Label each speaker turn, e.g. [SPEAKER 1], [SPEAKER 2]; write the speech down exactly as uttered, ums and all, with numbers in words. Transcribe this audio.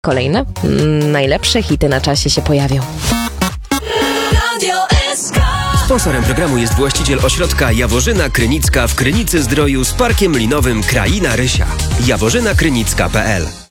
[SPEAKER 1] Kolejne mm, najlepsze hity na czasie się pojawią.
[SPEAKER 2] Sponsorem programu jest właściciel ośrodka Jaworzyna Krynicka w Krynicy Zdroju z Parkiem Linowym Kraina Rysia. jaworzyna krynicka kropka p l